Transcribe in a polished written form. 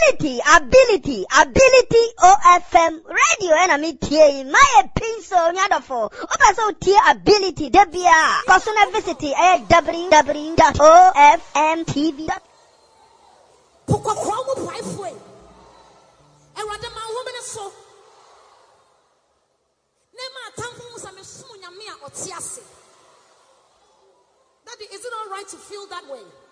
ability OFM radio and I'm here my pencil nyadofo opa so tie ability debia personal visit www.ofmtv.com Pokwa mu paifwe erade ma wo so nema atamfo musa mesumu nyame a otiase. Daddy, is it all right to feel that way?